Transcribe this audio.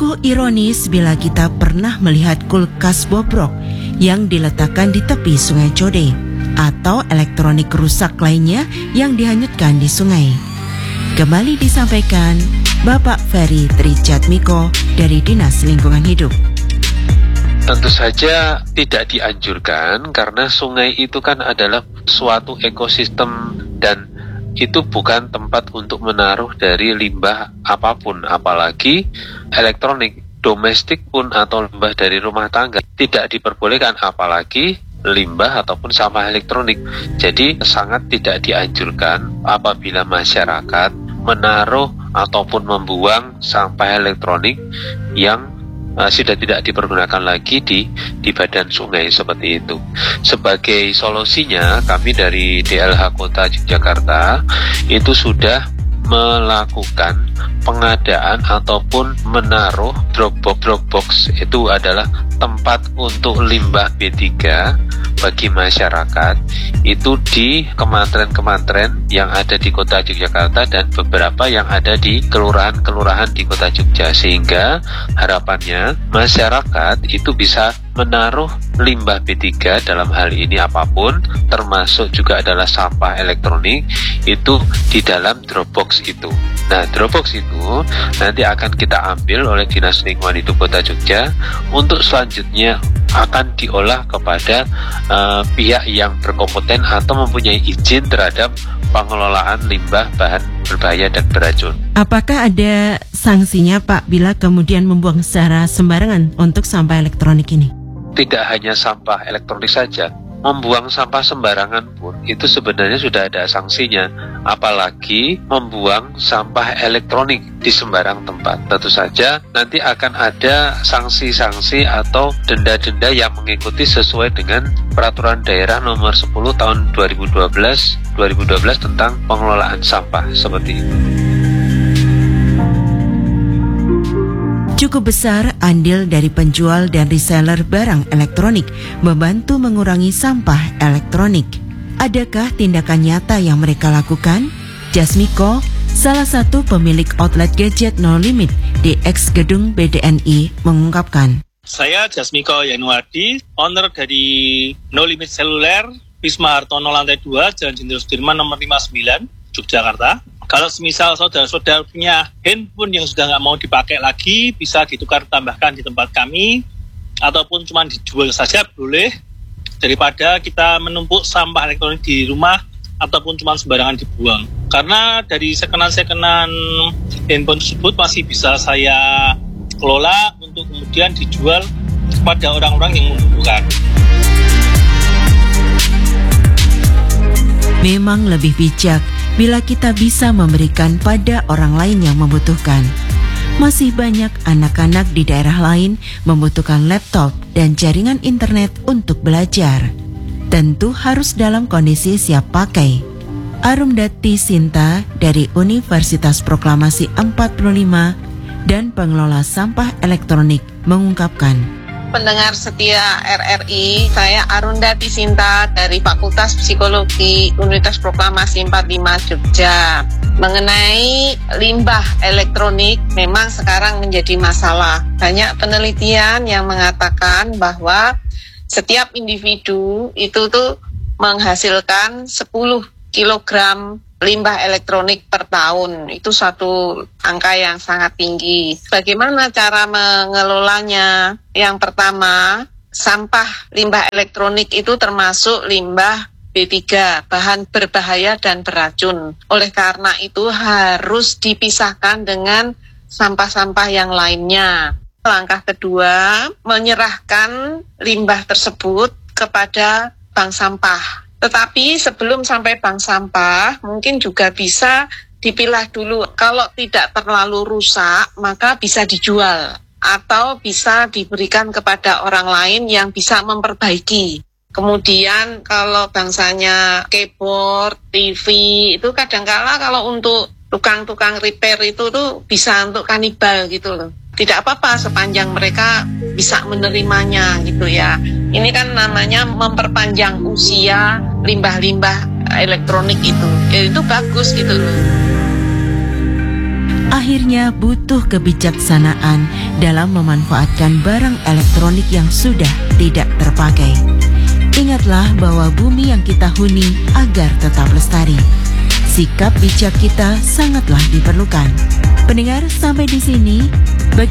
Sungguh ironis bila kita pernah melihat kulkas bobrok yang diletakkan di tepi Sungai Code atau elektronik rusak lainnya yang dihanyutkan di sungai. Kembali disampaikan Bapak Ferry Trijatmiko dari Dinas Lingkungan Hidup. Tentu saja tidak dianjurkan karena sungai itu kan adalah suatu ekosistem dan itu bukan tempat untuk menaruh dari limbah apapun, apalagi elektronik, domestik pun atau limbah dari rumah tangga tidak diperbolehkan, apalagi limbah ataupun sampah elektronik. Jadi sangat tidak dianjurkan apabila masyarakat menaruh ataupun membuang sampah elektronik yang sudah tidak dipergunakan lagi di badan sungai seperti itu. Sebagai solusinya, kami dari DLH Kota Yogyakarta itu sudah melakukan pengadaan ataupun menaruh drop box. Itu adalah tempat untuk limbah B3 bagi masyarakat itu di kementerian-kementerian yang ada di Kota Yogyakarta dan beberapa yang ada di kelurahan-kelurahan di Kota Jogja, sehingga harapannya masyarakat itu bisa menaruh limbah B3 dalam hal ini apapun, termasuk juga adalah sampah elektronik, itu di dalam Dropbox itu. Nah, Dropbox itu nanti akan kita ambil oleh Dinas Lingkungan Hidup Kota Jogja untuk selanjutnya akan diolah kepada pihak yang berkompeten atau mempunyai izin terhadap pengelolaan limbah bahan berbahaya dan beracun. Apakah ada sanksinya, Pak, bila kemudian membuang secara sembarangan untuk sampah elektronik ini? Tidak hanya sampah elektronik saja, membuang sampah sembarangan pun itu sebenarnya sudah ada sanksinya, apalagi membuang sampah elektronik di sembarang tempat. Tentu saja nanti akan ada sanksi-sanksi atau denda-denda yang mengikuti sesuai dengan Peraturan Daerah Nomor 10 Tahun 2012 tentang pengelolaan sampah seperti itu. Cukup besar andil dari penjual dan reseller barang elektronik membantu mengurangi sampah elektronik. Adakah tindakan nyata yang mereka lakukan? Jasmiko, salah satu pemilik outlet gadget No Limit di X Gedung BDNI, mengungkapkan. Saya Jasmiko Yanuardi, owner dari No Limit Seluler, Wisma Hartono lantai 2, Jalan Jenderal Sudirman nomor 59, Yogyakarta. Kalau semisal saudara-saudara punya handphone yang sudah nggak mau dipakai lagi, bisa ditukar tambahkan di tempat kami, ataupun cuma dijual saja boleh, daripada kita menumpuk sampah elektronik di rumah, ataupun cuma sembarangan dibuang. Karena dari sekenan-sekenan handphone tersebut masih bisa saya kelola untuk kemudian dijual kepada orang-orang yang membutuhkan. Memang lebih bijak bila kita bisa memberikan pada orang lain yang membutuhkan. Masih banyak anak-anak di daerah lain membutuhkan laptop dan jaringan internet untuk belajar. Tentu harus dalam kondisi siap pakai. Arumdati Sinta dari Universitas Proklamasi 45 dan pengelola sampah elektronik mengungkapkan. Pendengar setia RRI, saya Arundati Sinta dari Fakultas Psikologi Universitas Proklamasi 45 Jogja. Mengenai limbah elektronik memang sekarang menjadi masalah. Banyak penelitian yang mengatakan bahwa setiap individu itu tuh menghasilkan 10 kilogram limbah elektronik per tahun. Itu satu angka yang sangat tinggi. Bagaimana cara mengelolanya? Yang pertama, sampah limbah elektronik itu termasuk limbah B3, bahan berbahaya dan beracun. Oleh karena itu harus dipisahkan dengan sampah-sampah yang lainnya. Langkah kedua, menyerahkan limbah tersebut kepada bank sampah. Tetapi sebelum sampai bank sampah, mungkin juga bisa dipilah dulu. Kalau tidak terlalu rusak, maka bisa dijual. Atau bisa diberikan kepada orang lain yang bisa memperbaiki. Kemudian kalau bangsanya keyboard, TV, itu kadangkala kalau untuk tukang-tukang repair itu tuh bisa untuk kanibal gitu loh. Tidak apa-apa sepanjang mereka bisa menerimanya gitu ya. Ini kan namanya memperpanjang usia limbah-limbah elektronik itu. Ya, itu bagus gitu loh. Akhirnya butuh kebijaksanaan dalam memanfaatkan barang elektronik yang sudah tidak terpakai. Ingatlah bahwa bumi yang kita huni agar tetap lestari. Sikap bijak kita sangatlah diperlukan. Pendengar, sampai di sini